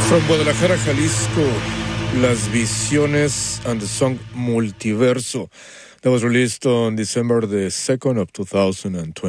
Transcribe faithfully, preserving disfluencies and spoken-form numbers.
From Guadalajara, Jalisco, Las Visiones and the song Multiverso. That was released on December the second of two thousand twenty.